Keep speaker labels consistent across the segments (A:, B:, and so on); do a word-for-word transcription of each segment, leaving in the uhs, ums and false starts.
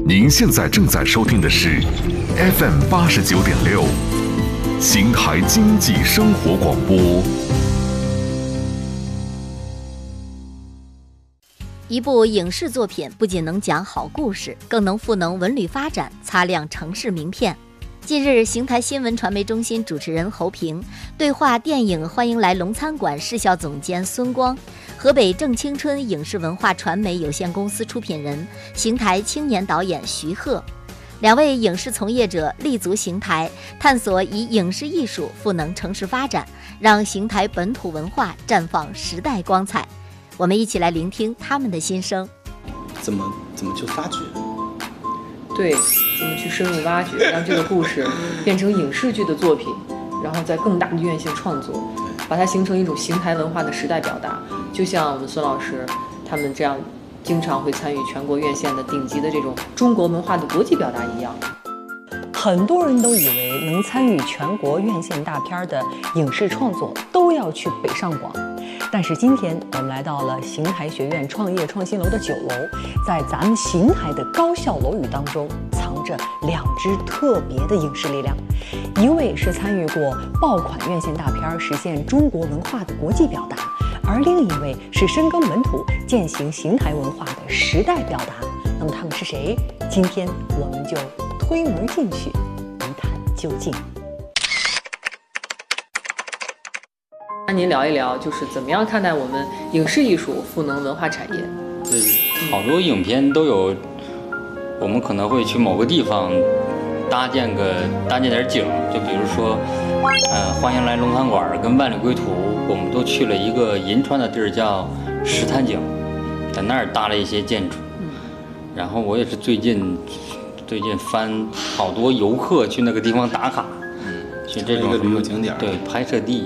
A: 您现在正在收听的是 F M 八十九点六，邢台经济生活广播。
B: 一部影视作品不仅能讲好故事，更能赋能文旅发展，擦亮城市名片。近日，邢台新闻传媒中心主持人侯平对话电影《欢迎来龙餐馆》市校总监孙光，河北正青春影视文化传媒有限公司出品人、邢台青年导演徐鹤。两位影视从业者立足邢台，探索以影视艺术赋能城市发展，让邢台本土文化绽放时代光彩。我们一起来聆听他们的心声。
C: 怎么怎么去发掘？
D: 对，怎么去深入挖掘，让这个故事变成影视剧的作品，然后在更大的院线创作，把它形成一种邢台文化的时代表达。就像我们孙老师他们这样经常会参与全国院线的顶级的这种中国文化的国际表达一样。
E: 很多人都以为能参与全国院线大片的影视创作都要去北上广，但是今天我们来到了邢台学院创业创新楼的九楼，在咱们邢台的高校楼宇当中藏着两支特别的影视力量，一位是参与过爆款院线大片实现中国文化的国际表达，而另一位是深耕本土践行邢台文化的时代表达。那么他们是谁？今天我们就推门进去一探究竟。
D: 那您聊一聊，就是怎么样看待我们影视艺术赋能文化产业？
F: 对，好多影片都有，我们可能会去某个地方搭建个搭建点景，就比如说，呃，欢迎来龙餐馆跟万里归途，我们都去了一个银川的地儿叫石滩井，在那儿搭了一些建筑。然后我也是最近最近翻好多游客去那个地方打卡，
C: 嗯，
F: 去这种
C: 一个旅游景点，
F: 对，拍摄地。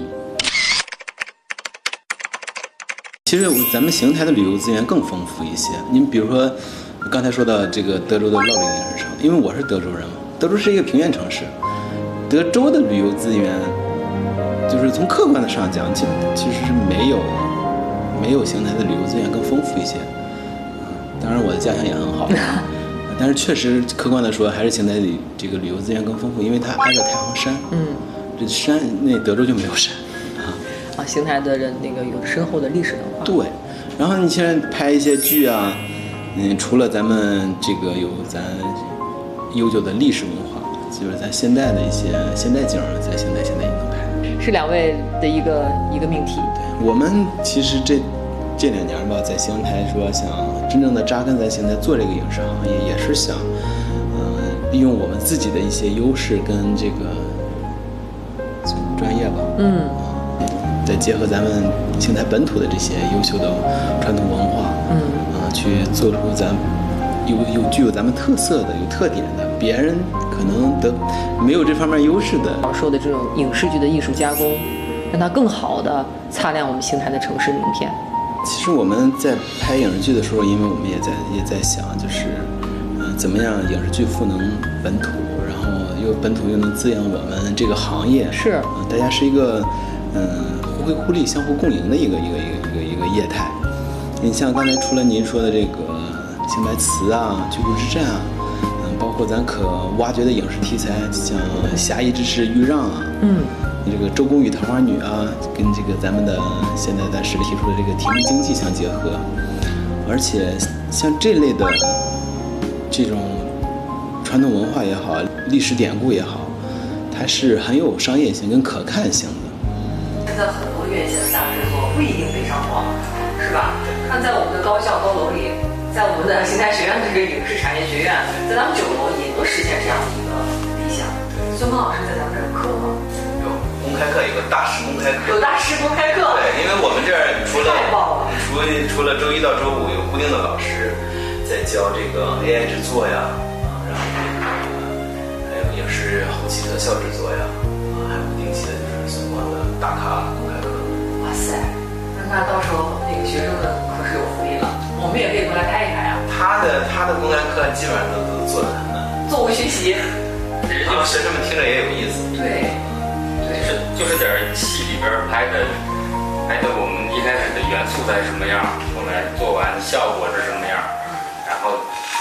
C: 其实咱们邢台的旅游资源更丰富一些。您比如说，刚才说到这个德州的乐陵影视城，因为我是德州人嘛，德州是一个平原城市，德州的旅游资源，就是从客观的上讲，其其实是没有没有邢台的旅游资源更丰富一些。当然，我的家乡也很好，但是确实客观的说，还是邢台里这个旅游资源更丰富，因为它挨着太行山。嗯，这山那德州就没有山。
D: 啊，邢台的人那个有深厚的历史文化。
C: 对，然后你现在拍一些剧啊，嗯，除了咱们这个有咱悠久的历史文化，就是咱现代的一些现代景，在邢台现在也能拍。
D: 是两位的一个一个命题。
C: 对，我们其实这这两年吧，在邢台说想真正的扎根在邢台做这个影视行业，也是想，嗯、呃，利用我们自己的一些优势跟这个专业吧。嗯。再结合咱们邢台本土的这些优秀的传统文化，嗯，啊、呃，去做出咱有有具有咱们特色的、有特点的，别人可能得没有这方面优势的。
D: 说的这种影视剧的艺术加工，让它更好的擦亮我们邢台的城市名片。
C: 其实我们在拍影视剧的时候，因为我们也在也在想，就是，呃，怎么样影视剧赋能本土，然后又本土又能滋养我们这个行业，
D: 是，
C: 啊、呃，大家是一个，嗯、呃。互惠互利、相互共赢的一个一个一个一个一个业态。你像刚才除了您说的这个邢台词啊、居住之战啊，嗯，包括咱可挖掘的影视题材，像《侠义之士豫让》啊，嗯，这个《周公与桃花女》啊，跟这个咱们的现在咱市里提出的这个提名经济相结合，而且像这类的这种传统文化也好、历史典故也好，它是很有商业性跟可看性的。
D: 现在很多院线的大制作不一定北上广，是吧？看在我们的高校高楼里，在我们的邢台学院这个影视产业学院，在咱们九楼也能实现这样的一个理想。孙峰老师在咱们这儿有课吗？
G: 有公开课，有个大师公开课。
D: 有大师公开课。
G: 对，因为我们这儿除了
D: 太棒了，
G: 除除了周一到周五有固定的老师在教这个 A I 制作呀，啊，然后还有影视后期特效制作呀，啊，还有不定期的就是孙光的大咖公开课。
D: 哇塞，那到时候那个学生们可是有福利了，我们也可以过来拍一拍啊。
G: 他的他的公开课基本上都都做得很满，
D: 作为学习，
G: 然后学生们听着也有意思。
D: 对，对，
F: 就是就是点戏里边拍的拍的我们一开始的元素在什么样，后来做完效果是什么样，然后